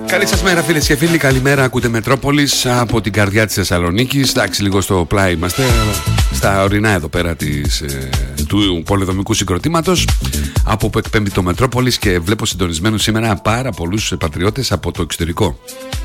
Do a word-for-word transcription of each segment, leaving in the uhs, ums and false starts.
Καλή σας μέρα, φίλες και φίλοι. Καλημέρα, ακούτε Μετρόπολης από την καρδιά της Θεσσαλονίκης. Εντάξει, λίγο στο πλάι είμαστε, στα ορεινά εδώ πέρα της, ε, του πολεοδομικού συγκροτήματος, από που εκπέμπει το Μετρόπολης, και βλέπω συντονισμένους σήμερα πάρα πολλούς πατριώτες από το εξωτερικό.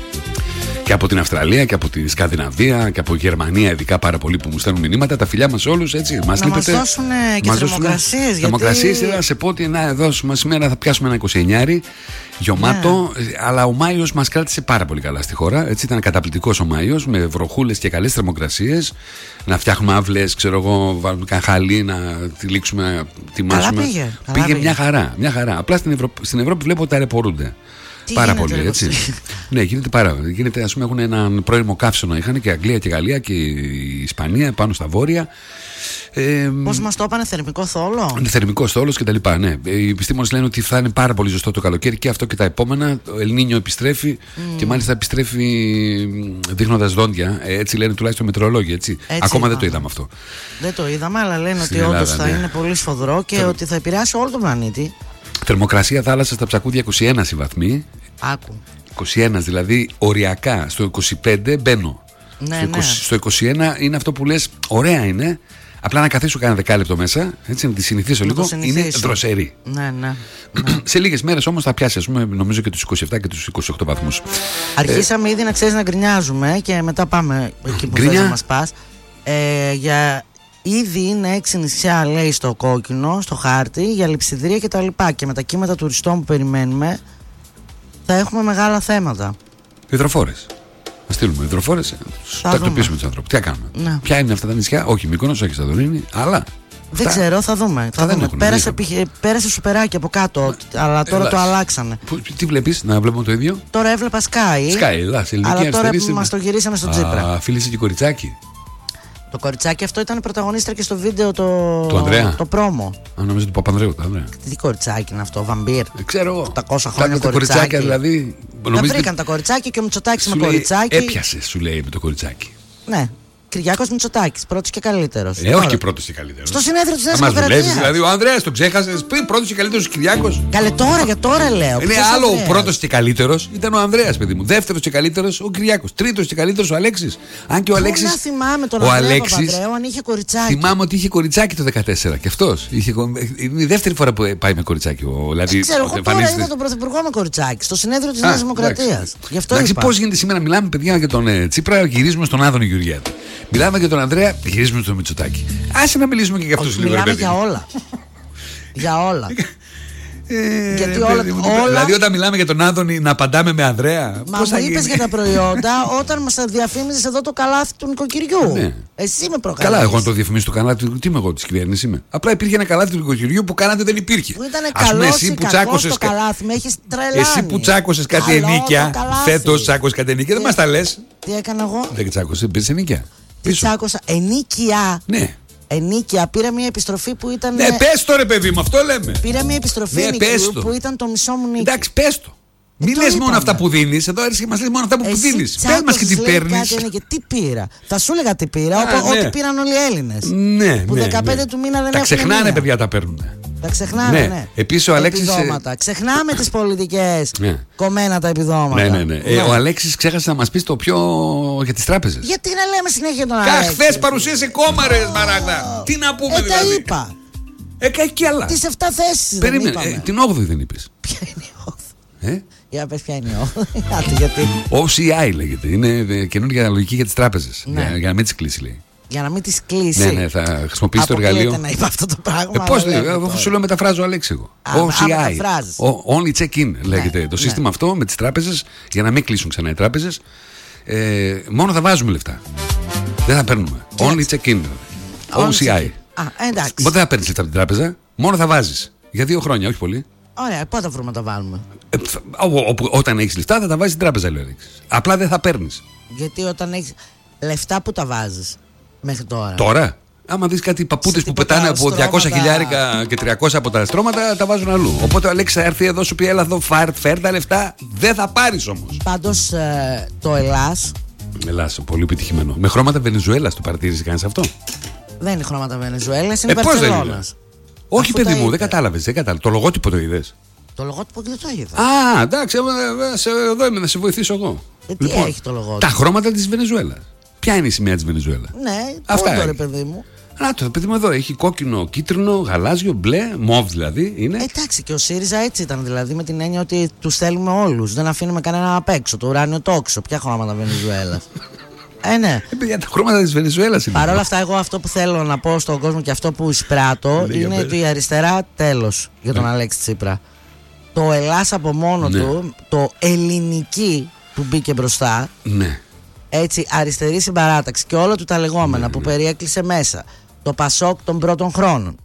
Και από την Αυστραλία και από τη Σκανδιναβία και από Γερμανία, ειδικά πάρα πολλοί που μου στέλνουν μηνύματα. Τα φιλιά μας όλους, έτσι. Μας να λείπετε. μας δώσουν και θερμοκρασίες. Γιατί... Θερμοκρασίες, να σε πω ότι να δώσουμε σήμερα, θα πιάσουμε ένα είκοσι εννιά γεμάτο. Ναι. Αλλά ο Μάιος μας κράτησε πάρα πολύ καλά στη χώρα. Έτσι, ήταν καταπληκτικός ο Μάιος, με βροχούλες και καλές θερμοκρασίες. Να φτιάχνουμε αύλες, ξέρω εγώ, βάλουμε χαλί, να τυλίξουμε, να τιμάσουμε. Καλά πήγε. Πήγε, πήγε. Μια χαρά, μια χαρά. Απλά στην, Ευρω... στην Ευρώπη βλέπω ότι ταλαιπωρούνται. Τι πάρα γίνεται, πολύ, έτσι. Ναι, γίνεται πάρα πολύ. Γίνεται, ας πούμε, έχουν έναν πρώιμο καύσωνο. Είχαν και Αγγλία και Γαλλία και η Ισπανία πάνω στα βόρεια. Ε, Πώς μας το είπανε, θερμικό θόλο. Θερμικό θόλος και τα λοιπά, ναι. Οι επιστήμονες λένε ότι θα είναι πάρα πολύ ζεστό το καλοκαίρι και αυτό και τα επόμενα. Το Ελνίνιο επιστρέφει mm. και μάλιστα επιστρέφει δείχνοντας δόντια. Έτσι λένε τουλάχιστον μετεωρολόγοι, έτσι. έτσι Ακόμα είπα. δεν το είδαμε αυτό. Δεν το είδαμε, αλλά λένε στην ότι Ελλάδα, όντως θα ναι. είναι πολύ σφοδρό και Θε... ότι θα επηρεάσει όλο τον πλανήτη. Θερμοκρασία θάλασσα στα Ψακούδια είκοσι ένα η βαθμοί. Άκου. είκοσι ένα, δηλαδή οριακά. Στο είκοσι πέντε μπαίνω. Ναι, στο, ναι. είκοσι, στο είκοσι ένα είναι αυτό που λες, ωραία είναι. Απλά να καθίσω κάνα δεκάλεπτο μέσα, έτσι, να τη συνηθίσω λίγο. Είναι δροσερή. Ναι, ναι. ναι. Σε λίγες μέρες όμως θα πιάσει, ας πούμε, νομίζω και τους είκοσι επτά και τους είκοσι οκτώ βαθμούς. Αρχίσαμε ε, ήδη να ξέρεις να γκρινιάζουμε και μετά πάμε εκεί που θες να μας πας. Ε, για... Ήδη είναι έξι νησιά, λέει, στο κόκκινο, στο χάρτη, για λειψιδρία και τα λοιπά. Και με τα κύματα τουριστών που περιμένουμε θα έχουμε μεγάλα θέματα. Υδροφόρες. Να στείλουμε υδροφόρες, θα τακτοποιήσουμε τους ανθρώπους. Τι θα κάνουμε. Ναι. Ποια είναι αυτά τα νησιά, όχι Μύκονος, όχι Σαντορίνη, αλλά. Δεν αυτά... ξέρω, θα δούμε. Θα δούμε. Έχουν, πέρασε, π, πέρασε σουπεράκι από κάτω, να, αλλά τώρα Ελλάς. Το αλλάξανε. Που, τι βλέπεις, να βλέπουμε το ίδιο. Τώρα έβλεπα Sky. Sky, Ελλάς, ελληνική αλλά τώρα αριστερή. Που μας το γυρίσαμε στο Τσίπρα. Φίλησε και κοριτσάκι. Το κοριτσάκι αυτό ήταν πρωταγωνίστρια και στο βίντεο το, του Ανδρέα. Το πρόμο. Αν νομίζω του Παπανδρέου. Το Ανδρέα. Τι κοριτσάκι είναι αυτό, βαμπύρ. Ε, ξέρω εγώ. οκτακόσια χρόνια τα κοριτσάκια δηλαδή. Τα νομίζετε... βρήκαν τα κοριτσάκια και ο Μητσοτάκης με κοριτσάκι. Έπιασε, σου λέει, με το κοριτσάκι. Ναι. Κυριάκος Μητσοτάκης, πρώτος και καλύτερος. Ε, όχι και πρώτος και καλύτερος. Στο συνέδριο της Νέας Δημοκρατίας. Δηλαδή, ο Ανδρέας τον ξέχασες. Πριν πρώτος και καλύτερος ο Κυριάκος. Καλέ, τώρα για τώρα λέω. Είναι άλλο ο πρώτος και καλύτερος ήταν ο Ανδρέας, παιδί μου. Δεύτερος και καλύτερος ο Κυριάκος. Τρίτος και καλύτερος ο Αλέξης. Αν και ο Αλέξης. Να θυμάμαι τον Ανδρέα Παπανδρέου αν είχε κοριτσάκι. Θυμάμαι ότι είχε κοριτσάκι το δεκατέσσερα και αυτός. Είναι η δεύτερη φορά που πάει με κοριτσάκι. Δεν ξέρω, εγώ τώρα είδα τον Πρωθυπουργό με κοριτσάκι στο συνέδριο της Νέας Δημοκρατίας. Γι' αυτό είπα. Πώς γίνεται σήμερα, μιλάμε παιδιά για τον Τσίπρα, γυρίζουμε στον Άδωνη Γεωργιάδη. Μιλάμε για τον Ανδρέα, γυρίζουμε στο Μητσοτάκη. Άσε να μιλήσουμε και για αυτούς λίγο. Μιλάμε για όλα. Για όλα. Ε, Γιατί όλα, όλα... Δηλαδή, όταν μιλάμε για τον Άδωνη, να απαντάμε με Ανδρέα. Μα μου είπες για τα προϊόντα όταν μας διαφήμιζες εδώ το καλάθι του νοικοκυριού. Ναι. Εσύ με προκαλείς. Καλά, εγώ να το διαφημίσω το καλάθι του. Τι είμαι εγώ τη κυβέρνηση είμαι. Απλά υπήρχε ένα καλάθι του νοικοκυριού που κάνατε δεν υπήρχε. Που ήταν καλός ή κακός το καλάθι, με έχεις τρελάνει. Εσύ που τσάκωσες κάτι ενίκια, φέτος τσάκωσες κάτι ενίκια, δεν μας τα λες. Τι έκανα εγώ. Δεν τσάκωσες, πήρες ενίκια. Τι τσάκωσα, ενίκια. Ναι. Ενίκια, πήρα μια επιστροφή που ήταν. Ναι, πες το ρε παιδί μου, αυτό λέμε. Πήρα μια επιστροφή ναι, νοικιού που ήταν το μισό μου νίκη. Εντάξει, πες το. Ε, Μην λες μόνο αυτά που δίνεις. Εδώ έρχεσαι και μας λες μόνο αυτά που δίνεις. Πες μας και τι παίρνεις. Τι πήρα. Θα σου έλεγα τι πήρα, ό,τι πήραν όλοι οι Έλληνες. Ναι, που δεκαπέντε του μήνα δεν έχουν. Τα ξεχνάνε, παιδιά, τα παίρνουν. Τα ξεχνάμε, ναι. ναι. Επίσης ο Αλέξης. Επιδόματα. Ξεχνάμε τις πολιτικές. Ναι. Κομμένα τα επιδόματα. Ναι, ναι, ναι. Ε, ο Αλέξης ξέχασε να μας πει το πιο για τις τράπεζες. Γιατί να λέμε συνέχεια τον Αλέξη. Χθες παρουσίασε κόμμα, ρε Σμαράγδα. Τι να πούμε, ε, δηλαδή. Τα είπα. Ε, και άλλα. Τις εφτά θέσεις. Περίμενε. Ε, την όγδοη δεν είπες. Ποια είναι η όγδοη. Ε? Για πες ποια είναι η όγδοη. Γιατί. ο σι άι λέγεται. Είναι καινούργια λογική για τις τράπεζες. Ναι. Για, για να μην τις κλείσει, λέει. Για να μην τις κλείσει. Ναι, ναι, θα χρησιμοποιήσει το εργαλείο. Να είπα αυτό το πράγμα. Ε, πώς λέει, αφού σου λέω μεταφράζω Αλέξη εγώ. ο σι άι. Only check-in λέγεται ναι, το σύστημα ναι. αυτό με τις τράπεζες για να μην κλείσουν ξανά οι τράπεζες. Ε, μόνο θα βάζουμε λεφτά. Δεν θα παίρνουμε. Only check-in. ο σι άι. Α, εντάξει. Οπότε δεν θα παίρνεις λεφτά από την τράπεζα, μόνο θα βάζεις. Για δύο χρόνια, όχι πολύ. Ωραία, πότε βρούμε να τα βάλουμε. Ε, ό, ό, όταν έχεις λεφτά θα τα βάζεις στην τράπεζα, λέει ο Αλέξης. Απλά δεν θα παίρνεις. Γιατί όταν έχεις λεφτά που τα βάζεις μέχρι τώρα. Τώρα. Άμα δεις κάτι παππούτες που πετάνε από διακόσια χιλιάρικα και τριακόσια από τα στρώματα, τα βάζουν αλλού. Οπότε ο Αλέξης θα έρθει εδώ, σου πει: έλα εδώ, φέρ τα λεφτά. Δεν θα πάρεις όμως. Πάντως ε, το Ελλάς. Ελλάς, πολύ επιτυχημένο. Με χρώματα Βενεζουέλας το παρατήρησε κανείς αυτό. Δεν είναι χρώματα Βενεζουέλας, είναι ε, Μπαρσελόνας. Όχι, παιδί μου, δεν κατάλαβες, δεν κατάλαβες. Το λογότυπο το είδες. Το λογότυπο δεν το είδα. Α, εντάξει, εδώ είμαι να σε βοηθήσω εγώ. Ε, τι λοιπόν, έχει το λογότυπο? Τα χρώματα της Βενεζουέλας. Ποια είναι η σημαία της Βενεζουέλας? Ναι, αυτά είναι. Παιδί μου. Να το παιδί μου εδώ έχει κόκκινο, κίτρινο, γαλάζιο, μπλε, μοβ δηλαδή είναι. Ε, εντάξει, και ο ΣΥΡΙΖΑ έτσι ήταν, δηλαδή με την έννοια ότι τους θέλουμε όλους. Δεν αφήνουμε κανένα απ' έξω. Το ουράνιο τόξο. Ποια χρώματα Βενεζουέλας? Ε, ναι. Ε, παιδιά, τα χρώματα της Βενεζουέλας είναι. Παρ' όλα αυτά, εγώ αυτό που θέλω να πω στον κόσμο και αυτό που εισπράττω είναι ότι η αριστερά τέλος για τον Αλέξη Τσίπρα. Το Ελλάς από μόνο ναι. του, το ελληνική που μπήκε μπροστά. Ναι. Έτσι, αριστερή συμπαράταξη και όλα του τα λεγόμενα ναι, που ναι. περιέκλεισε μέσα. Το Πασόκ των πρώτων χρόνων.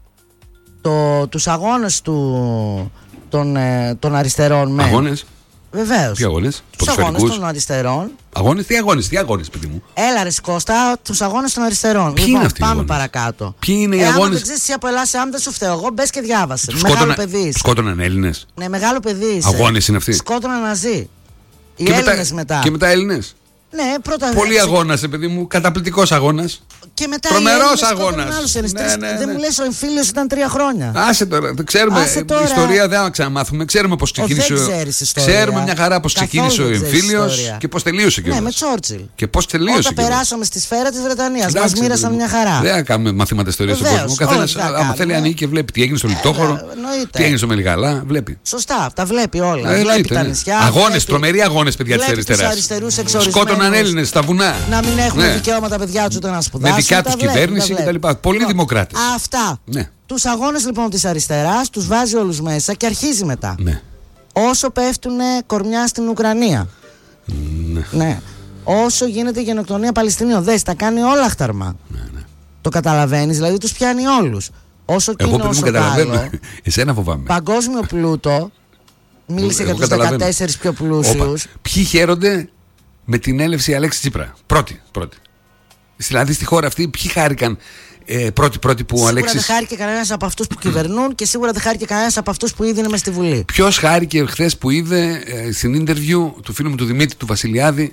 Το, τους αγώνες του, των, ε, των αριστερών με. Αγώνες. Βεβαίως. Τι αγώνες? Τους αγώνες των αριστερών. Αγώνες, τι αγώνες, τι αγώνες, παιδί μου? Έλα ρε Κώστα, τους αγώνες των αριστερών. Ποιοι λοιπόν, είναι αυτοί πάμε παρακάτω. Ποιοι είναι οι ε, αγώνες? Αν δεν ξέρεις εσύ από Ελλάς, αν δεν σου φταίω εγώ, μπες και διάβασε. Σκότωνα, μεγάλο παιδί. Σκότωναν Έλληνες. Ναι, μεγάλο παιδί. Αγώνες είναι αυτοί. Σκότωναν Ναζί. Οι και Έλληνες μετά, μετά. Και μετά Έλληνες. Ναι, πρώτα. Πολύ αγώνας, παιδί μου, καταπληκτικός αγώνας. Και μετά τρομερός αγώνας. Ναι, ναι, ναι. Δεν μου λες ο εμφύλιος ήταν τρία χρόνια. Άσε τώρα, ξέρουμε. Άσε τώρα. Ιστορία δεν θα ξαναμάθουμε. Ξέρουμε πώς ξεκίνησε. Ο, δεν ξέρουμε μια χαρά πώς ξεκίνησε ο εμφύλιος και πώς τελείωσε κιόλας. Ναι, με Τσόρτσιλ. Και πώς τελείωσε. Όταν περάσαμε στη σφαίρα της Βρετανίας, μας μοίρασαν μια χαρά. Δεν θα κάνουμε μαθήματα ιστορίας στον κόσμο. Ο καθένας, άμα θέλει, ανοίγει και βλέπει τι έγινε στο Λιτόχωρο, τι έγινε στο Μελιγαλά. Βλέπει. Σωστά, τα βλέπει όλα. Βλέπει τα νησιά. Αγώνες, τρομεροί αγώνες, παιδιά της αριστεράς. Σκότωναν Έλληνες στα βουνά. Να μην έχουν δικαίωματα παιδιά του ούτε να σπουδάσουν. Με δικιά τους κυβέρνηση κτλ. Πολύ δημοκράτες. Αυτά. Τους αγώνες λοιπόν της αριστεράς τους βάζει όλους μέσα και αρχίζει μετά. Ναι. Όσο πέφτουν κορμιά στην Ουκρανία. Ναι. Ναι. Όσο γίνεται η γενοκτονία Παλαιστινίων. Δες, τα κάνει όλα χταρμά. Ναι, ναι. Το καταλαβαίνεις, δηλαδή τους πιάνει όλους. Όσο εγώ κοινό, όσο καταλαβαίνω. Εσένα φοβάμαι. Παγκόσμιο πλούτο. Μίλησε για τους δεκατέσσερις πιο πλούσιους. Ποιοι χαίρονται με την έλευση Αλέξη Τσίπρα? Πρώτη. πρώτη. Δηλαδή στη χώρα αυτή ποιοι χάρηκαν ε, πρώτοι-πρώτοι που ο Αλέξης. Σίγουρα δεν χάρηκε κανένας από αυτούς που κυβερνούν και σίγουρα δεν χάρηκε κανένας από αυτούς που είδε μες στη Βουλή. Ποιος χάρηκε χθες που είδε ε, στην interview του φίλου μου του Δημήτρη του Βασιλιάδη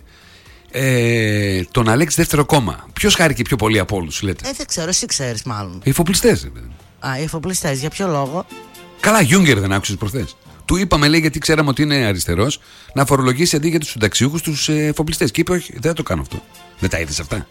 ε, τον Αλέξη δεύτερο κόμμα? Ποιος χάρηκε πιο πολύ από όλους, λέτε? Ε, δεν ξέρω, εσύ ξέρεις μάλλον. Οι εφοπλιστές. Α, οι εφοπλιστές, για ποιο λόγο? Καλά, Γιούγκερ δεν άκουσες προχθές? Του είπαμε, λέει, γιατί ξέραμε ότι είναι αριστερός, να φορολογήσει αντί για τους συνταξιούχους τους εφοπλιστές. Και είπε, όχι, δεν θα το κάνω αυτό. Δεν τα είδες αυτά?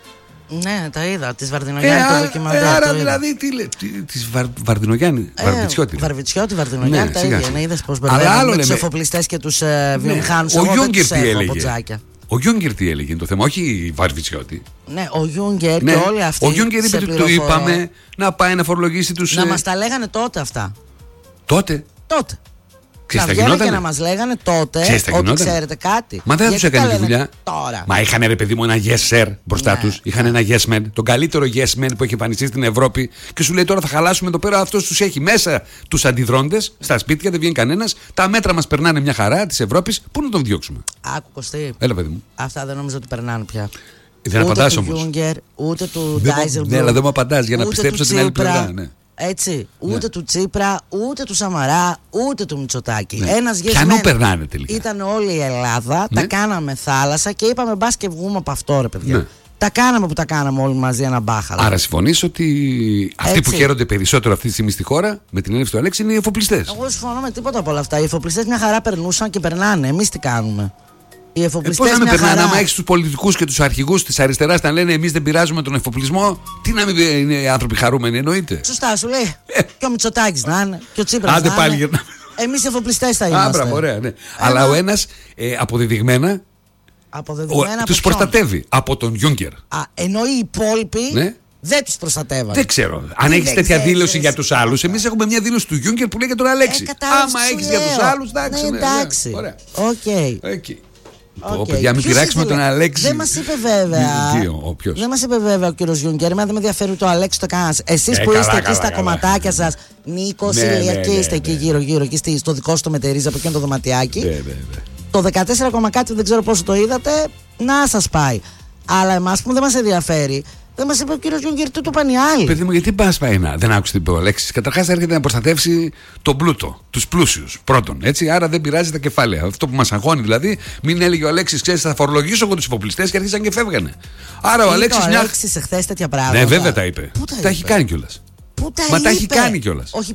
Ναι, τα είδα. Τη Βαρδινογιάννη ε, το ντοκιμαντέρ. Ε, άρα δηλαδή τι λέει. Τη Βαρδινογιάννη. Ε, Βαρβιτσιώτη. Βαρβιτσιώτη, Βαρδινογιάννη. Ναι, τα ίδια. Ναι, είδες πώς μπερδεύουν με τους εφοπλιστές και τους ε, βιομηχάνους. Ναι. Ο Γιούγκερ τι έλεγε? Ο Γιούγκερ τι έλεγε είναι το θέμα, όχι η Βαρβιτσιώτη. Ναι, ο Γιούγκερ ναι. και όλοι αυτοί. Ο Γιούγκερ είπε ότι του είπαμε να πάει να φορολογήσει τους. Να μας τα λέγανε τότε αυτά. Τότε. Τότε. Ξέρεις, να βγαίνουν και να μας λέγανε τότε ότι ξέρετε κάτι. Μα δεν τους έκανε τη δουλειά. Τώρα. Μα είχαν ρε παιδί μου ένα yes sir μπροστά ναι. τους. Είχαν ένα yes man. Τον καλύτερο yes man που έχει εμφανιστεί στην Ευρώπη. Και σου λέει τώρα θα χαλάσουμε εδώ πέρα. Αυτός τους έχει μέσα τους αντιδρόντες. Στα σπίτια δεν βγαίνει κανένας. Τα μέτρα μας περνάνε μια χαρά της Ευρώπης. Πού να τον διώξουμε? Άκου Κωστή. Έλα παιδί μου. Αυτά δεν νομίζω ότι περνάνε πια. Δεν απαντάς όμως. Ούτε του Γιούγκερ, ούτε του Ντάιζελμπλουμ. Ναι, αλλά δεν μου απαντάς για να πιστέψω την άλλη πλευρά. Έτσι, ούτε ναι. του Τσίπρα, ούτε του Σαμαρά, ούτε του Μητσοτάκη. Ναι. Ένας ποιανού περνάνε τελικά? Ήταν όλη η Ελλάδα, ναι. τα κάναμε θάλασσα και είπαμε μπας και βγούμε από αυτό ρε παιδιά. Ναι. Τα κάναμε που τα κάναμε όλοι μαζί ένα μπάχαλο. Άρα συμφωνείς ότι αυτοί που χαίρονται περισσότερο αυτή τη στιγμή στη χώρα με την έλευση του Αλέξη είναι οι εφοπλιστές? Εγώ δεν συμφωνώ με τίποτα από όλα αυτά. Οι εφοπλιστές μια χαρά περνούσαν και περνάνε. Εμείς τι κάνουμε? Οι εφοπλιστές ε, πώς να μην περνάνε, χαρά... άμα έχεις τους πολιτικούς και τους αρχηγούς της αριστεράς να λένε εμείς δεν πειράζουμε τον εφοπλισμό, τι να μην είναι οι άνθρωποι χαρούμενοι, εννοείται. Σωστά, σου λέει. Ε. Και ο Μητσοτάκης να είναι, και ο Τσίπρας άντε να πάλι είναι. γερνάμε. Εμείς εφοπλιστές θα είμαστε. Άμπρα, ωραία, ναι. Αλλά ο ένας ε, αποδεδειγμένα, αποδεδειγμένα τους προστατεύει από τον Γιούγκερ. Α, ενώ οι υπόλοιποι ναι. δεν τους προστατεύουν. Δεν ξέρω. Αν έχεις τέτοια ξέρεις, δήλωση ξέρεις. για τους άλλους, εμείς έχουμε μια δήλωση του Γιούγκερ που λέει για τον Αλέξη. Ε, άμα έχεις για τους άλλους, εντάξει. Ναι, εντάξει. Ωραία. Okay. Okay. Okay. Παιδιά, μην πειράξουμε τον Αλέξη. Δεν μας είπε βέβαια. Τι, ο, ο, δεν μας είπε βέβαια ο κύριος Γιούγκερ. Εμένα δεν με ενδιαφέρει το Αλέξη το κανένας. Εσείς ε, που καλά, είστε καλά, εκεί καλά, στα καλά. κομματάκια σας, Νίκος, ναι, Ηλία, ναι, και είστε ναι, εκεί ναι. γύρω-γύρω, εκεί στο δικό σου το μετερίζει από εκείνο το δωματιάκι. Ναι, ναι, ναι. Το δεκατέσσερα κάτι δεν ξέρω πόσο το είδατε, να σας πάει. Αλλά εμάς που δεν μας ενδιαφέρει. Δεν μας είπε ο κύριος Γιούγκερ, τι του πάνε οι άλλοι. Παιδί μου, γιατί πας πάει να. Δεν άκουσε τι είπε ο Αλέξης. Καταρχάς έρχεται να προστατεύσει τον πλούτο, τους πλούσιους πρώτον. Έτσι, άρα δεν πειράζει τα κεφάλαια. Αυτό που μας αγχώνει δηλαδή, μην έλεγε ο Αλέξης, ξέρεις, θα φορολογήσω εγώ τους υποπλιστές και άρχισαν και φεύγανε. Άρα ο Αλέξης. Ο Αλέξης εχθές τέτοια πράγματα. Ναι, βέβαια τα είπε. Πού τα, τα έχει κάνει κιόλας. Πού τα Μα είπε? τα έχει κάνει κιόλας. Όχι.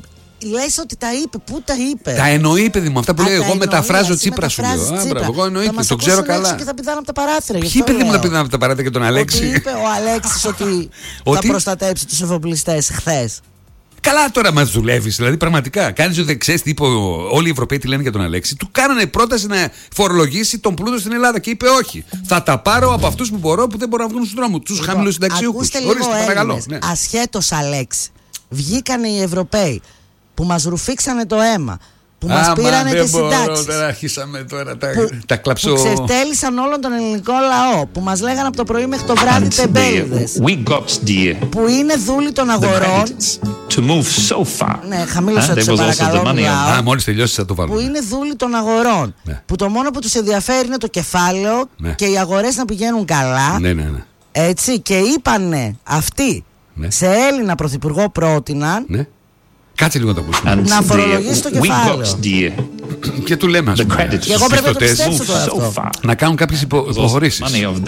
λες ότι τα είπε. Πού τα είπε? Τα εννοεί, παιδί μου. Αυτά που Α, λέει. Εγώ εννοεί, μεταφράζω Τσίπρα, σου λέω. Εγώ εννοείται. Το ξέρω καλά. Και θα πηδάνε από τα παράθυρα. Ποιοι παιδί μου θα πηδάνε από τα παράθυρα και τον Αλέξη? Ότι είπε ο Αλέξης ότι θα προστατέψει τους εφοπλιστές χθες. Καλά, τώρα μας δουλεύεις. Δηλαδή, πραγματικά κάνεις ότι δεν ξέρεις τι είπε. Όλοι οι Ευρωπαίοι τι λένε για τον Αλέξη. Του κάνανε πρόταση να φορολογήσει τον πλούτο στην Ελλάδα και είπε όχι. Θα τα πάρω από αυτούς που μπορώ, που δεν μπορούν να βγουν στον δρόμο. Τους Λοιπόν, χαμηλοσυνταξιούχους. Ορίστε, παρακαλώ. Ναι. Ασχέτως Αλέξη, βγήκανε οι Ευρωπαίοι που μας ρουφήξανε το αίμα, που μας πήρανε τις συντάξεις, τώρα αρχίσαμε τώρα τα, που, τα κλαψώ. που ξεφτέλησαν όλον τον ελληνικό λαό, που μας λέγανε από το πρωί μέχρι το βράδυ τεμπέληδες, που είναι δούλοι των αγορών. To move so far. Ναι, χαμήλωσα το παρακαλώ. Α, μόλις τελειώσει θα το βάλω. Που είναι δούλοι των αγορών. Ναι. Που το μόνο που τους ενδιαφέρει είναι το κεφάλαιο, ναι, και οι αγορές να πηγαίνουν καλά. Ναι, ναι, ναι. Έτσι, και είπανε αυτοί, ναι, σε Έλληνα πρωθυπουργό πρότειναν. Ναι. Κάτσε λίγο να το ακούσουμε. Να φορολογήσει το κεφάλαιο. Και του λέμε, ας πούμε, και εγώ πρέπει να το πιστέψω τώρα αυτό. Να κάνουν κάποιες υποχωρήσεις.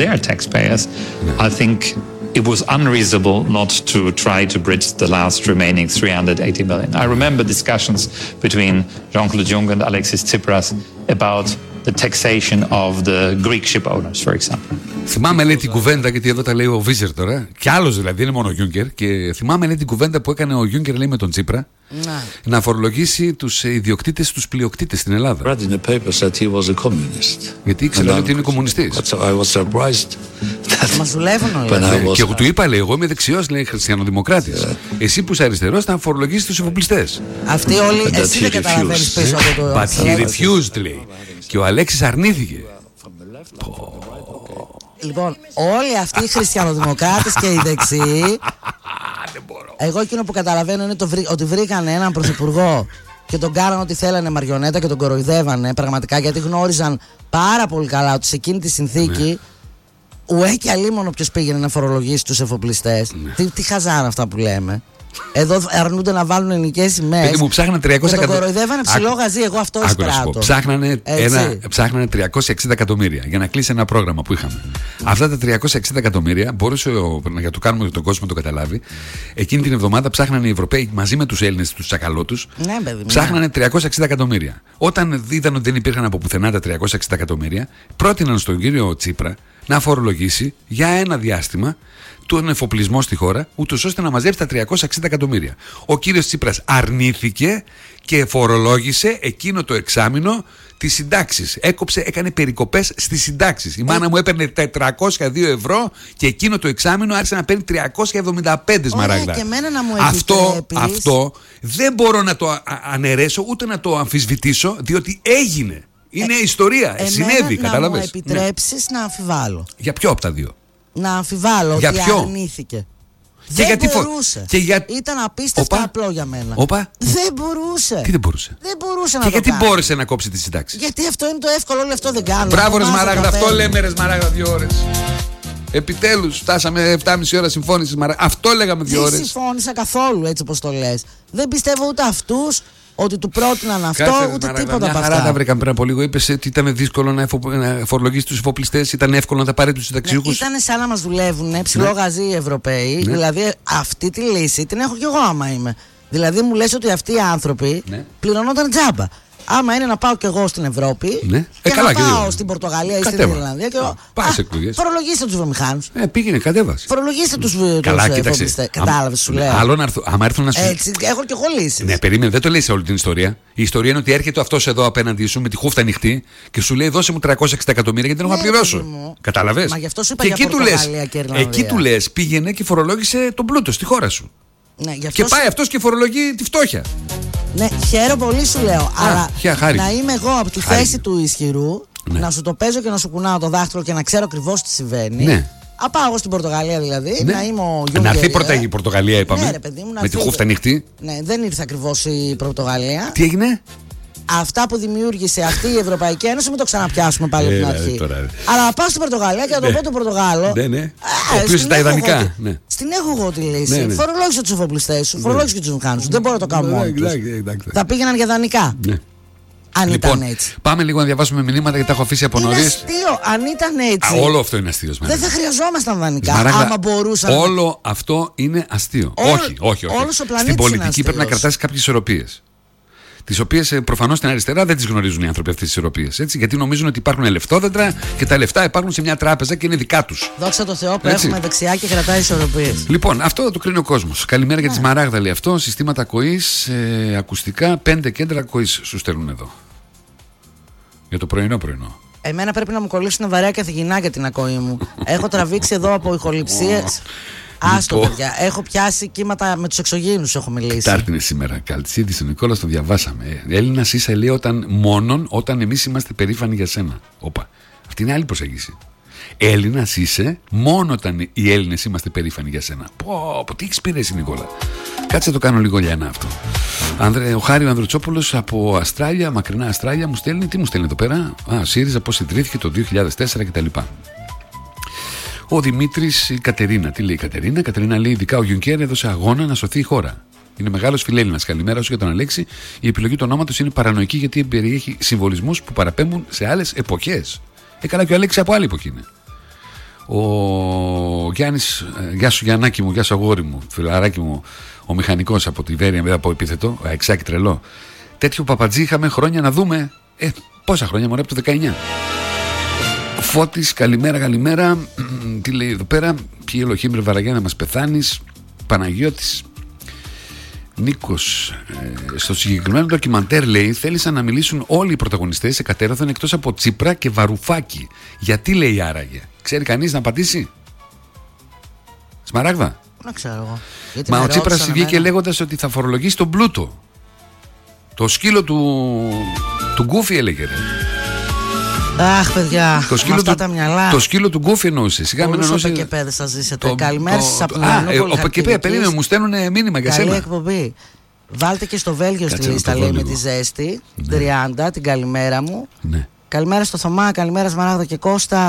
It was unreasonable not to try to bridge the last remaining three hundred eighty million. I remember discussions between Jean-Claude Juncker and Alexis Tsipras about the taxation of the Greek ship owners, for example. Θυμάμαι, λέει, την κουβέντα, γιατί εδώ τα λέει ο Βίζερ τώρα, και άλλος δηλαδή, είναι μόνο ο Γιούγκερ. Και θυμάμαι, λέει, την κουβέντα που έκανε ο Γιούγκερ, λέει, με τον Τσίπρα, να, να φορολογήσει τους ιδιοκτήτες, τους πλειοκτήτες στην Ελλάδα. Γιατί ήξερε ότι είναι κομμουνιστής. Μας δουλεύουν όλοι. Και εγώ του είπα, λέει, εγώ είμαι δεξιός, λέει, χριστιανοδημοκράτης. Yeah. Εσύ που είσαι αριστερός θα φορολογήσεις τους εφοπλιστές. Αυτοί όλοι, εσύ δεν καταλαβαίνεις πίσω από το. But he refused, λέει. Και ο Αλέξης αρνήθηκε. Λοιπόν, όλοι αυτοί οι χριστιανοδημοκράτες και οι δεξιοί, εγώ εκείνο που καταλαβαίνω είναι το βρή, ότι βρήκαν έναν πρωθυπουργό και τον κάναν ό,τι θέλανε μαριονέτα και τον κοροϊδεύανε πραγματικά, γιατί γνώριζαν πάρα πολύ καλά ότι σε εκείνη τη συνθήκη ουέ και αλίμονο ποιος πήγαινε να φορολογήσει τους εφοπλιστές. Ναι. Τι, τι χαζάνε αυτά που λέμε. Εδώ αρνούνται να βάλουν ελληνικές σημαίες. Γιατί μου ψάχνανε τριακόσια εκατομμύρια. Και τον κοροϊδεύανε ψηλό γαζί, εγώ αυτό εισπράττω. Ψάχνανε, ένα, ψάχνανε τριακόσια εξήντα εκατομμύρια για να κλείσει ένα πρόγραμμα που είχαμε. Αυτά τα τριακόσια εξήντα εκατομμύρια, μπορούσε για το κάνουμε τον κόσμο να το καταλάβει. Εκείνη την εβδομάδα ψάχνανε οι Ευρωπαίοι μαζί με τους Έλληνες, τους τσακαλώτους. Ναι, παιδί, ψάχνανε ναι. τριακόσια εξήντα εκατομμύρια. Όταν είδαν ότι δεν υπήρχαν από πουθενά τα τριακόσια εξήντα εκατομμύρια, πρότειναν στον κύριο Τσίπρα να φορολογήσει για ένα διάστημα τον εφοπλισμό στη χώρα, ούτως ώστε να μαζέψει τα τριακόσια εξήντα εκατομμύρια. Ο κύριος Τσίπρας αρνήθηκε και φορολόγησε εκείνο το εξάμηνο τις συντάξεις. Έκοψε, έκανε περικοπές στις συντάξεις. Η μάνα μου έπαιρνε τετρακόσια δύο ευρώ και εκείνο το εξάμηνο άρχισε να παίρνει τριακόσια εβδομήντα πέντε σμαράγδα. Και εμένα να μου αυτό, αυτό δεν μπορώ να το αναιρέσω ούτε να το αμφισβητήσω, διότι έγινε. Είναι ε, ιστορία. Συνέβη, κατάλαβες. Να μου επιτρέψεις ναι. να αμφιβάλλω. Για ποιο από τα δύο? Να αμφιβάλλω για ότι ποιο? αρνήθηκε. Και δεν γιατί μπορούσε. Και για... Ήταν απίστευτα απλό για μένα. Οπα. Δεν μπορούσε. Τι δεν μπορούσε? Δεν μπορούσε να και το γιατί κάνει. μπόρεσε να κόψει τη συντάξη? Γιατί αυτό είναι το εύκολο, όλο αυτό δεν κάνω. Μπράβο ρε Σμαράγδα, αυτό λέμε ρε Σμαράγδα, δύο ώρες. Επιτέλους φτάσαμε επτά και μισή ώρα συμφώνηση. Αυτό λέγαμε δύο ώρες. Δεν συμφώνησα καθόλου έτσι όπως το λες. Δεν πιστεύω ούτε αυτούς ότι του πρότειναν αυτό, Κάτσε, ούτε μάρα, τίποτα από αυτά. Χαρά τα βρήκαμε πριν από λίγο. Είπες ότι ήταν δύσκολο να, εφο... να φορολογήσει τους εφοπλιστές, ήταν εύκολο να τα πάρει τους συνταξιούχους. Ναι, ήταν σαν να μας δουλεύουν ψηλό ναι. γαζί οι Ευρωπαίοι. Ναι. Δηλαδή αυτή τη λύση την έχω κι εγώ άμα είμαι. Δηλαδή μου λες ότι αυτοί οι άνθρωποι ναι. πληρωνόταν τζάμπα. Άμα είναι να πάω κι εγώ στην Ευρώπη ναι. και ε, να καλά, πάω και στην Πορτογαλία ή στην Ιρλανδία και εγώ, πάει σε εκλογές. Φορολογήστε τους βιομηχάνους. Ε, πήγαινε, κατέβασε. Φορολογήστε τους εφοπλιστές. Κατάλαβες, σου λέω. Άλλο να έρθω, άμα έρθουν να σου. Έτσι, έχω κι εγώ λύσεις. Ναι, περίμενε, δεν το λέει σε όλη την ιστορία. Η ιστορία είναι ότι έρχεται αυτός εδώ απέναντι σου με τη χούφτα ανοιχτή και σου λέει δώσε μου τριακόσια εξήντα εκατομμύρια γιατί δεν έχω να πληρώσω. Κατάλαβες. Μα γι' αυτό σου είπα για Πορτογαλία και Ιρλανδία. Εκεί του λες πήγαινε και φορολόγησε τον πλούτο στη χώρα σου. Ναι, και σου... πάει αυτός και φορολογεί τη φτώχεια. Ναι, χαίρομαι πολύ σου λέω. Α, αλλά χιά, να είμαι εγώ από τη χάρη. θέση του ισχυρού, ναι. να σου το παίζω και να σου κουνάω το δάχτυλο και να ξέρω ακριβώς τι συμβαίνει. Ναι. Α, πάω εγώ στην Πορτογαλία δηλαδή, ναι. να είμαι ο Γιούγκερ. Να έρθει πρώτα η Πορτογαλία, είπαμε. Ναι, ρε, παιδί μου, να με τη χούφτα ανοιχτή. Ναι, δεν ήρθε ακριβώς η Πορτογαλία. Τι έγινε? Αυτά που δημιούργησε αυτή η Ευρωπαϊκή Ένωση, μην το ξαναπιάσουμε πάλι από την αρχή. Αλλά πάω στην Πορτογαλία και να το πω τον Πορτογάλο. Ναι, ναι. Ο οποίος είναι τα ιδανικά. Στην έχω εγώ τη λύση. Φορολόγησε τους εφοπλιστές σου, φορολόγησε και τους βιομηχάνους σου. Δεν μπορώ να το κάνω μόνο τους. Θα πήγαιναν για δανεικά. Αν λοιπόν, ήταν έτσι. Πάμε λίγο να διαβάσουμε μηνύματα γιατί τα έχω αφήσει από νωρίς. Είναι αστείο, αν ήταν έτσι. Α, όλο αυτό είναι αστείο. Δεν θα χρειαζόμασταν δανεικά. Σμαράγδα, άμα μπορούσαν. Όλο αυτό είναι αστείο. Όλο, όχι, όχι, όχι. Όλος ο πλανήτης στην πολιτική είναι πρέπει να κρατάς κάποιες ισορροπίες. Τις οποίες προφανώς στην αριστερά δεν τις γνωρίζουν οι άνθρωποι αυτές τις ισορροπίες. Έτσι, γιατί νομίζουν ότι υπάρχουν λεφτόδεντρα και τα λεφτά υπάρχουν σε μια τράπεζα και είναι δικά τους. Δόξα τω Θεώ που έχουμε δεξιά και κρατάει ισορροπίες. Λοιπόν, αυτό το κρίνει ο κόσμος. Καλημέρα για τη Σμαράγδα, λέει αυτό. Συστήματα ακοής, ε, ακουστικά, πέντε κέντρα ακοής σου στέλνουν εδώ. Για το πρωινό πρωινό. Εμένα πρέπει να μου κολλήσουν βαρέα καθηγηνά για την ακοή μου. Έχω τραβήξει εδώ από ηχοληψίες. Άστο, παιδιά. Έχω πιάσει κύματα με τους εξωγήινους. Έχω μιλήσει. Τετάρτη είναι σήμερα. Καλτσίδης ο Νικόλας, το διαβάσαμε. Έλληνας είσαι, λέει, όταν, μόνον όταν εμείς είμαστε περήφανοι για σένα. Όπα. Αυτή είναι άλλη προσέγγιση. Έλληνας είσαι μόνο όταν οι Έλληνες είμαστε περήφανοι για σένα. Πω, πω, τι έχεις πει, εσύ, Νικόλα. Κάτσε το κάνω λίγο λιανά αυτό. Ανδρε, ο Χάρη ο Ανδροτσόπουλος από Αστράλια, μακρινά Αστράλια, μου στέλνει. Τι μου στέλνει εδώ πέρα? Α, ΣΥΡΙΖΑ πώς ιδρύθηκε το δύο χιλιάδες τέσσερα κτλ. Ο Δημήτρης, η Κατερίνα. Τι λέει η Κατερίνα? Η Κατερίνα λέει: ειδικά ο Γιουνκέρ έδωσε αγώνα να σωθεί η χώρα. Είναι μεγάλος φιλέλληνας. Καλημέρα σου για τον Αλέξη. Η επιλογή του ονόματος είναι παρανοϊκή γιατί περιέχει συμβολισμούς που παραπέμπουν σε άλλες εποχές. Ε, καλά, και ο Αλέξη από άλλη εποχή είναι. Ο Γιάννης, γεια σου Γιαννάκη μου, γεια σου αγόρι μου, φιλαράκι μου, ο μηχανικός από τη Βέρεια, μετά από επίθετο, εξάκι τρελό. Τέτοιο παπατζή είχαμε χρόνια να δούμε. Ε, πόσα χρόνια, μωρέ, από το δεκαεννιά. Φώτης, καλημέρα, καλημέρα. Τι λέει εδώ πέρα? Ποιοι ελοχήμρε Βαραγιά να μας πεθάνεις. Παναγιώτης. Νίκος, ε, στο συγκεκριμένο ντοκιμαντέρ, λέει, θέλησαν να μιλήσουν όλοι οι πρωταγωνιστές σε κατέρωθεν εκτός από Τσίπρα και Βαρουφάκη. Γιατί, λέει, άραγε? Ξέρει κανείς να απαντήσει? Σμαράγδα. Να ξέρω εγώ. Μα ο Τσίπρας βγήκε λέγοντας ότι θα φορολογήσει τον πλούτο. Το σκύλο του, του Γκούφι, έλεγε. Ρε. Αχ, παιδιά, το σκύλο αυτά του, τα μυαλά. Το σκύλο του Γκούφι εννοούσε. Σιγά μην εννοούσε. Ο Πεκεπέ θα ζήσετε. Το, Καλημέρα σας από την Ελληνική. Ο Πεκεπέ, περίμενε, μου στέλνουν μήνυμα για σένα. Καλή εκπομπή. Βάλτε και στο Βέλγιο στη λίστα, λέει, με τη ζέστη. Ναι. τριάντα, την καλημέρα μου. Ναι. Καλημέρα στο Θωμά, καλημέρα Σμαράγδα και Κώστα.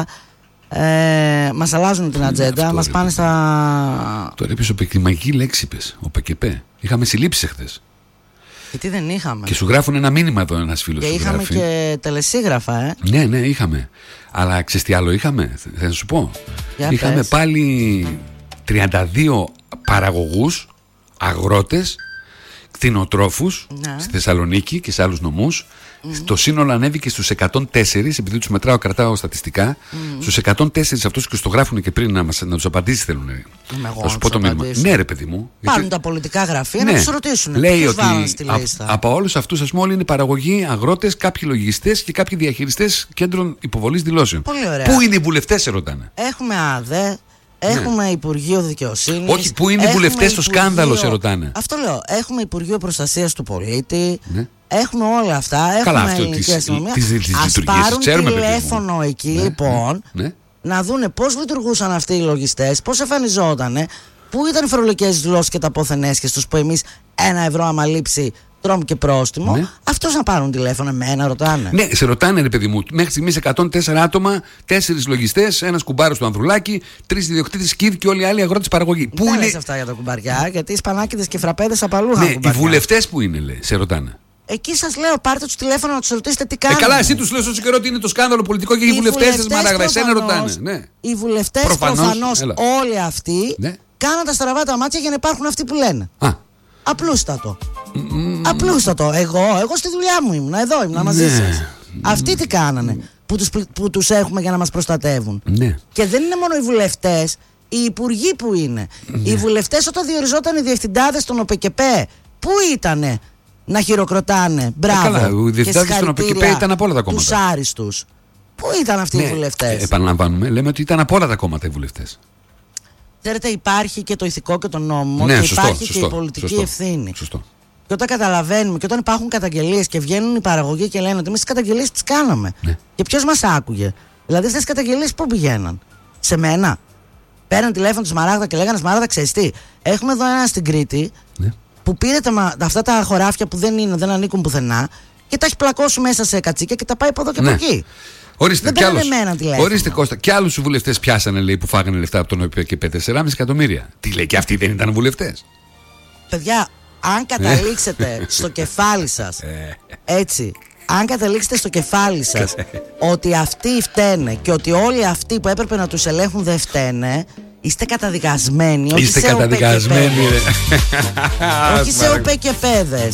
Ε, μας αλλάζουν την ατζέντα, ναι, μας πάνε στα. Τώρα είπες η μαγική λέξη, είπες, ο Πεκεπέ. Είχαμε συλλήψεις εχθές. Γιατί δεν είχαμε. Και σου γράφουν ένα μήνυμα εδώ ένας φίλος. Και σου είχαμε γράφει. Και τελεσίγραφα, ε. Ναι, ναι, είχαμε. Αλλά ξέρεις τι άλλο είχαμε? Θα σου πω. Για είχαμε πες. πάλι τριάντα δύο παραγωγούς, αγρότες, κτηνοτρόφους, ναι, στη Θεσσαλονίκη και σε άλλους νομούς. Mm. Το σύνολο ανέβηκε στους εκατόν τέσσερα, επειδή τους μετράω, κρατάω στατιστικά. Mm. Στους εκατόν τέσσερα αυτούς και το γράφουν και πριν να, μας, να τους απαντήσεις θέλουν. Θα σου πω το μήνυμα. Ναι, ρε παιδί μου. Πάρουν γιατί... τα πολιτικά γραφεία, ναι, να τους ρωτήσουν. Λέει ότι α, από όλους αυτούς, ας πούμε, όλοι είναι παραγωγοί, αγρότες, κάποιοι λογιστές και κάποιοι διαχειριστές κέντρων υποβολής δηλώσεων. Πολύ ωραία. Πού είναι οι βουλευτές, σε ρωτάνε. Έχουμε ΑΔΕ. Έχουμε, ναι, Υπουργείο Δικαιοσύνης. Όχι, πού είναι οι βουλευτές στο Υπουργείο... σκάνδαλο, σε ρωτάνε. Αυτό λέω. Έχουμε Υπουργείο Προστασίας του Πολίτη. Ναι. Έχουμε όλα αυτά. Καλά, έχουμε αυτό της, αστυνομία. Της, της, της Ας πάρουν ξέρουμε, τηλέφωνο εκεί, ναι, λοιπόν, ναι, να δούνε πώς λειτουργούσαν αυτοί οι λογιστές, πώς εμφανιζότανε, πού ήταν οι φορολογικές δηλώσεις και τα πόθεν έσχες τους, που εμείς ένα ευρώ άμα λείψει τρώμε και πρόστιμο. Ναι. Αυτός να πάρουν τηλέφωνο, εμένα ρωτάνε. Ναι, σε ρωτάνε, ρε παιδί μου. Μέχρι στιγμής εκατόν τέσσερα άτομα, τέσσερις λογιστές, ένας κουμπάρος του Ανδρουλάκη, τρεις ιδιοκτήτες Κιβ και όλοι οι άλλοι αγρότες παραγωγή. Πού είναι αυτά για τα κουμπαριά, γιατί οι σπανάκιδες και φραπέδες απαλού είχαν. Ναι, κουμπαριά. Οι βουλευτές που είναι, λέει, σε ρωτάνε. Εκεί σας λέω, πάρτε τους τηλέφωνο να τους ρωτήσετε τι κάνουν. Ε, καλά, εσύ τους λέω όσο καιρό ότι είναι το σκάνδαλο πολιτικό και οι, οι βουλευτές της Μαράγδα. Εσένα ρωτάνε. Ναι. Οι βουλευτές προφανώς όλοι αυτοί, ναι, κάνουν τα στραβά τα μάτια για να υπάρχουν αυτοί που λένε. Α. Απλούστατο. Mm. Απλούστατο. Εγώ, εγώ στη δουλειά μου ήμουν. Εδώ ήμουν μαζί, ναι, σας. Αυτοί τι κάνανε που τους, που τους έχουμε για να μας προστατεύουν. Ναι. Και δεν είναι μόνο οι βουλευτές, οι υπουργοί που είναι. Ναι. Οι βουλευτές όταν διοριζόταν οι διευθυντάδες των ΟΠΕΚΕΠΕ, πού ήτανε να χειροκροτάνε? Μπράβο. Ε, καλά, οι διευθυντάδες των ΟΠΕΚΕΠΕ ήταν από όλα τα κόμματα. Τους άριστους. Πού ήταν αυτοί, ναι, οι βουλευτές? Ε, επαναλαμβάνουμε, λέμε ότι ήταν από όλα τα κόμματα οι βουλευτές. Ξέρετε, υπάρχει και το ηθικό και το νόμο, ναι, και σωστό, υπάρχει σωστό, και η πολιτική σωστό, ευθύνη. Σωστό. Και όταν καταλαβαίνουμε και όταν υπάρχουν καταγγελίες και βγαίνουν οι παραγωγοί και λένε ότι εμείς τις καταγγελίες τις κάναμε. Ναι. Και ποιος μας άκουγε? Δηλαδή αυτές τις καταγγελίες πού πηγαίναν? Σε μένα. Πέραν τηλέφωνο του Σμαράγδα και λέγανε Σμαράγδα, ξέρεις τι? Έχουμε εδώ ένα στην Κρήτη, ναι, που πήρε τα, αυτά τα χωράφια που δεν είναι, δεν ανήκουν πουθενά και τα έχει πλακώσει μέσα σε κατσίκια και τα πάει από εδώ και, ναι, από εκεί. Ορίστε, κι άλλους, ορίστε Κώστα, και άλλους βουλευτές πιάσανε, λέει, που φάγανε λεφτά από τον ΟΠΕΚΕΠΕ τέσσερα κόμμα πέντε εκατομμύρια. Τι λέει, και αυτοί δεν ήταν βουλευτές? Παιδιά, αν καταλήξετε στο κεφάλι σας, έτσι, αν καταλήξετε στο κεφάλι σας ότι αυτοί φταίνε και ότι όλοι αυτοί που έπρεπε να τους ελέγχουν δεν φταίνε, είστε καταδικασμένοι. Είστε καταδικασμένοι, όχι σε ΟΠΕΚΕΠΕδες.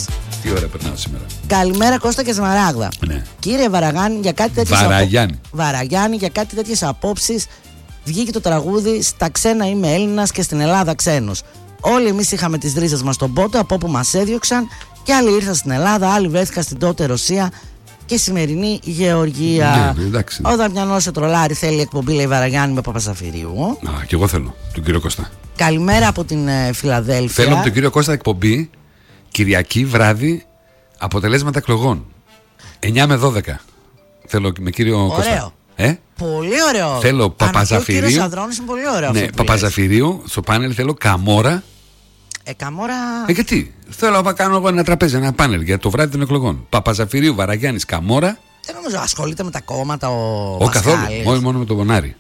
Τι ώρα περνάω σήμερα. Καλημέρα Κώστα και Σμαράγδα. Ναι. Κύριε Βαραγάνη, για κάτι τέτοιες Βαραγιάννη. απο... Βαραγιάννη, για κάτι τέτοιες απόψεις βγήκε το τραγούδι «Στα ξένα είμαι Έλληνας και στην Ελλάδα ξένος». Όλοι εμείς είχαμε τις ρίζες μας στον Πότο, από όπου μας έδιωξαν, και άλλοι ήρθαν στην Ελλάδα, άλλοι βρέθηκαν στην τότε Ρωσία και σημερινή Γεωργία. Ναι, εντάξει. Όταν πιανός ο τρολάρι θέλει εκπομπή, λέει Βαραγιάννη με Παπαζαφυρίου. Α, και εγώ θέλω, τον κύριο Κώστα. Καλημέρα από την ε, Φιλαδέλφια. Θέλω με τον κύριο Κώστα εκπομπή Κυριακή βράδυ, αποτελέσματα εκλογών. εννιά με δώδεκα. Θέλω με κύριο ωραίο. Κώστα. Ε? Πολύ ωραίο. Θέλω Παπαζαφυρίου. Ο κύριος Ανδρώνης είναι πολύ ωραίο. Ναι, Παπαζαφυρίου. Στο πάνελ θέλω Καμόρα. Ε, Καμόρα. Ε, γιατί. Θέλω να κάνω εγώ ένα τραπέζι, ένα πάνελ για το βράδυ των εκλογών. Παπαζαφυρίου, Βαραγιάννης, Καμόρα. Δεν νομίζω ασχολείται με τα κόμματα ο Όχι καθόλου. Μόνο, μόνο με τον Μπονάρη.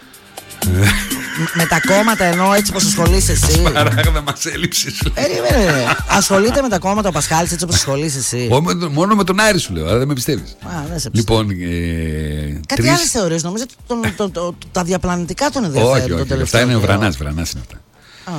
Με τα κόμματα εννοώ, έτσι όπως ασχολείσαι εσύ. Παράγοντα μας έλειψες. Περίμενε. Ασχολείται με τα κόμματα ο Πασχάλης, έτσι όπως ασχολείσαι εσύ. Μόνο με τον Άρη σου λέω, αλλά δεν με πιστεύεις. Α, δεν σε πιστεύω. Λοιπόν, ε, κάτι τρεις... άλλες θεωρίες, νομίζω ότι τον, το, το, το, τα διαπλανητικά τον ενδιαφέρουν. Όχι, όχι, όχι, αυτά είναι ο Βρανάς, Βρανάς είναι αυτά. Α.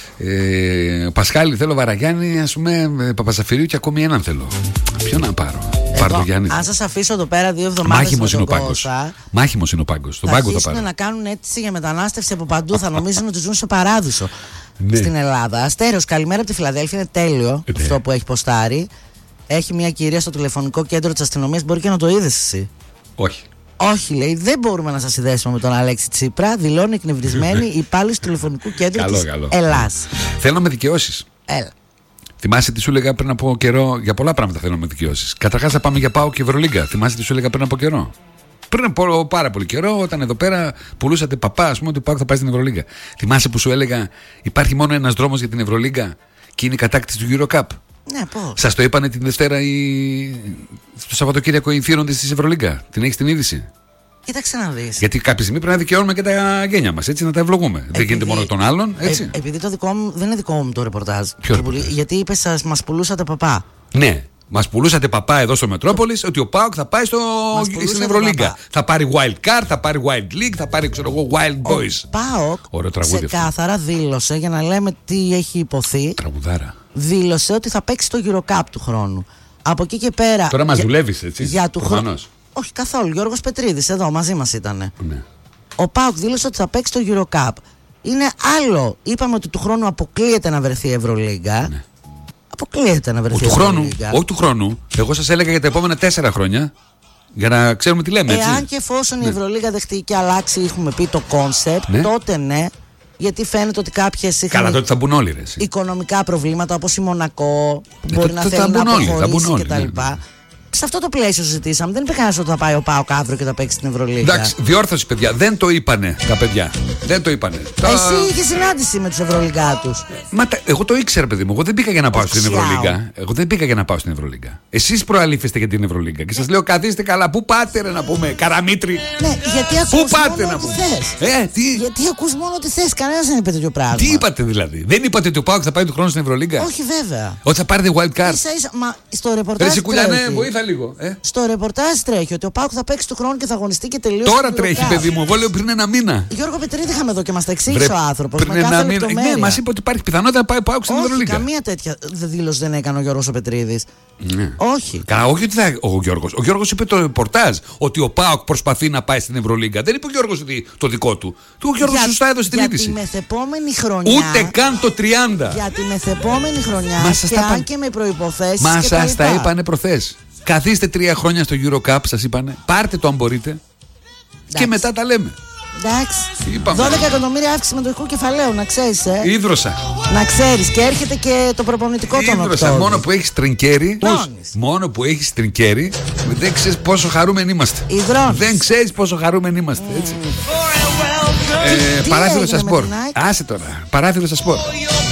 Ε, Πασχάλη θέλω, Βαραγιάννη, ας πούμε, Παπαζαφυρίου και ακόμη έναν θέλω. Ποιο να πάρω. Πάρω το Γιάννη. Αν σας αφήσω εδώ πέρα δύο εβδομάδες. Μάχημος είναι ο πάγκος. Μάχημος είναι ο πάγκος. Τον πάγκο θα πάρω. Να κάνουν αίτηση για μετανάστευση από παντού. Θα νομίζουν ότι ζουν σε παράδεισο. Ναι. Στην Ελλάδα. Αστέρος, καλημέρα από τη Φιλαδέλφια. Είναι τέλειο ναι. αυτό που έχει ποστάρει. Έχει μια κυρία στο τηλεφωνικό κέντρο της αστυνομίας. Μπορεί και να το είδες εσύ. Όχι. Όχι, λέει, δεν μπορούμε να σας συνδέσουμε με τον Αλέξη Τσίπρα. Δηλώνει εκνευρισμένη υπάλληλος του τηλεφωνικού κέντρου της Ελλάς. Θέλω να με δικαιώσεις. Έλα. Θυμάσαι τι σου έλεγα πριν από καιρό? Για πολλά πράγματα θέλω να με δικαιώσεις. Καταρχάς θα πάμε για ΠΑΟΚ και Ευρωλίγκα. Θυμάσαι τι σου έλεγα πριν από καιρό? Πριν από πάρα πολύ καιρό, όταν εδώ πέρα πουλούσατε παπά, ας πούμε, ότι ο ΠΑΟΚ θα πάει στην Ευρωλίγκα. Θυμάσαι που σου έλεγα υπάρχει μόνο ένας δρόμος για την Ευρωλίγκα και είναι η κατάκτηση του EuroCup? Ναι, πώς? Σας το είπανε την Δευτέρα ή το Σαββατοκύριακο οι θύροντες της Ευρωλίγκα? Την έχεις την είδηση? Κοίταξε να δεις. Γιατί κάποια στιγμή πρέπει να δικαιώνουμε και τα γένια μας, έτσι, να τα ευλογούμε. Επειδή, δεν γίνεται μόνο των άλλων, έτσι. Ε, επειδή το δικό μου δεν είναι δικό μου το ρεπορτάζ. Ποιο ρεπορτάζ? Γιατί είπες μας πουλούσατε παπά. Ναι. Μας πουλούσατε παπά εδώ στο Μετρόπολης ότι ο ΠΑΟΚ θα πάει στο... στην Ευρωλίγκα. Θα πάρει Wild Card, θα πάρει Wild League, θα πάρει, ξέρω εγώ, Wild Boys. Ο ΠΑΟΚ ξεκάθαρα δήλωσε, για να λέμε τι έχει υποθεί. Τραγουδάρα. Δήλωσε ότι θα παίξει το EuroCup του χρόνου. Από εκεί και πέρα. Τώρα μας δουλεύεις, έτσι. Για του χρόνου. Όχι καθόλου. Γιώργος Πετρίδης εδώ μαζί μας ήταν. Ναι. Ο ΠΑΟΚ δήλωσε ότι θα παίξει το EuroCup. Είναι άλλο. Είπαμε ότι του χρόνου αποκλείεται να βρεθεί η Ευρωλίγκα. Ναι. Αποκλείεται να βρεθεί. Ο, του χρόνου, όχι του χρόνου. Εγώ σας έλεγα για τα επόμενα τέσσερα χρόνια. Για να ξέρουμε τι λέμε, έτσι. Εάν και εφόσον ναι. η Ευρωλίγκα δεχτεί και αλλάξει, έχουμε πει το κόνσεπτ, ναι. τότε ναι. Γιατί φαίνεται ότι κάποιες είχαν. Καλά, τότε θα μπουν όλοι, ρε, οικονομικά προβλήματα, όπως η Μονακό, που ναι, μπορεί το, να το, θέλει να αποχωρήσει όλοι, κτλ. Ναι, ναι. Σε αυτό το πλαίσιο συζητήσαμε. Δεν είπε κανένα ότι θα πάει ο ΠΑΟΚ αύριο και θα παίξει στην Ευρωλίγκα. Εντάξει, διόρθωση, παιδιά. Δεν το είπανε τα παιδιά. Δεν το είπανε. Εσύ είχε συνάντηση με τους Ευρωλιγκάτους. Μα τα, εγώ το ήξερα, παιδί μου. Εγώ δεν πήγα για να πάω στην Ευρωλίγκα. Εγώ δεν πήγα για να πάω στην Ευρωλίγκα. Εσείς προαλήφεστε για την Ευρωλίγκα. Και σας λέω, καθίστε καλά. Πού πάτε, ρε, να πούμε, Καραμήτρη. Ναι, γιατί ακούς Πού πάτε μόνο να πούμε. Ε, τι? Γιατί ακούς μόνο ότι θες. Κανένας δεν είπε τέτοιο πράγμα. Τι είπατε δηλαδή? Δεν είπατε ότι ο ΠΑΟΚ θα πάει του χρόνου στην Ευρωλίγκα? Όχι, βέβαια. Ότι θα πάρετε wild card. Ίσα, ίσα, μα στο ρεπορτάζ. Ναι, βοήθα λίγο. Ε? Στο ρεπορτάζ τρέχει ότι ο ΠΑΟΚ θα παίξει του χρόνου και θα αγωνιστεί και τελείω. Τώρα τρέχει, παιδί μου. Εγώ λέω πριν ένα μήνα. Γιώργο Πετρίδη είχαμε εδώ και μας τα εξήγησε ο άνθρωπος. Πριν ένα μήνα. Ναι, μας είπε ότι υπάρχει πιθανότητα να πάει ο ΠΑΟΚ στην Ευρωλίγκα. Καμία τέτοια δήλωση δεν έκανε ο Γιώργος Πετρίδης. Ναι. Όχι. Καλά, όχι ότι θα. Ο Γιώργος. Ο Γιώργος είπε το ρεπορτάζ ότι ο ΠΑΟΚ προσπαθεί να πάει στην Ευρωλίγκα. Δεν είπε ο Γιώργος ότι το δικό του. Του ο Γιώργος σωστά έδωσε την είδηση. Για τη μεθεπόμενη χρονιά. Ούτε καν το τριάντα. Για τη μεθεπόμενη χρονιά. Και αν και με προϋποθέσεις. Μα σας τα είπανε προχθές. Καθίστε τρία χρόνια στο EuroCup, σας είπανε. Πάρτε το αν μπορείτε. Εντάξει. Και μετά τα λέμε. Εντάξει. δώδεκα εκατομμύρια αύξηση μετοχικού κεφαλαίου, να ξέρεις, ε. Ίδρωσα. Να ξέρεις, και έρχεται και το προπονητικό των Ίδρωσα. Μόνο που έχεις τρινκέρι. Μόνο που έχεις τρινκέρι, δεν ξέρεις πόσο χαρούμενοι είμαστε. Ιδρώνεις. Δεν ξέρεις πόσο χαρούμενοι είμαστε, έτσι. Mm. Ε, παράθυρο σας σπορ. Άσε τώρα. Παράθυρο σας σπορ.